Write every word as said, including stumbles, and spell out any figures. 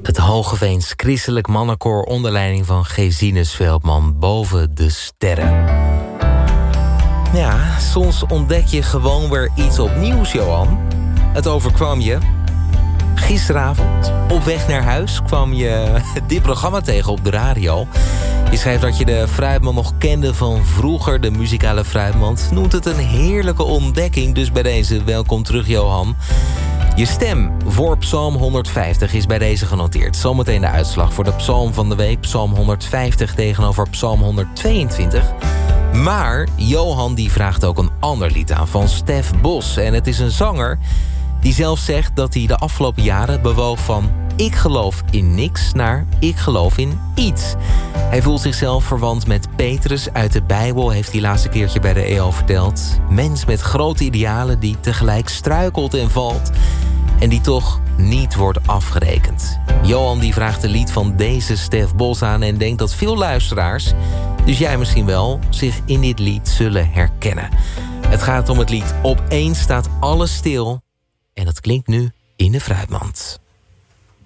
Het Hogeveens Christelijk Mannenkoor onder leiding van Gesine Veldman, Boven de Sterren. Ja, soms ontdek je gewoon weer iets opnieuws, Johan. Het overkwam je. Gisteravond, op weg naar huis, kwam je dit programma tegen op de radio. Je schrijft dat je de Fruitman nog kende van vroeger, de muzikale Fruitman. Noemt het een heerlijke ontdekking, dus bij deze welkom terug, Johan. Je stem voor Psalm honderdvijftig is bij deze genoteerd. Zometeen de uitslag voor de psalm van de week. Psalm honderdvijftig tegenover Psalm honderdtweeëntwintig. Maar Johan die vraagt ook een ander lied aan van Stef Bos. En het is een zanger die zelf zegt dat hij de afgelopen jaren bewoog van ik geloof in niks naar ik geloof in iets. Hij voelt zichzelf verwant met Petrus uit de Bijbel, heeft hij laatste keertje bij de E O verteld. Mens met grote idealen die tegelijk struikelt en valt en die toch niet wordt afgerekend. Johan die vraagt een lied van deze Stef Bos aan en denkt dat veel luisteraars, dus jij misschien wel, zich in dit lied zullen herkennen. Het gaat om het lied Opeens staat alles stil en dat klinkt nu in de Fruitmand.